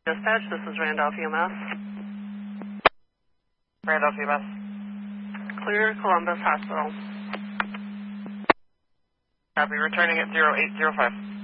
Dispatch, this is Randolph EMS. Randolph EMS. Clear Columbus Hospital. Copy, returning at 0805.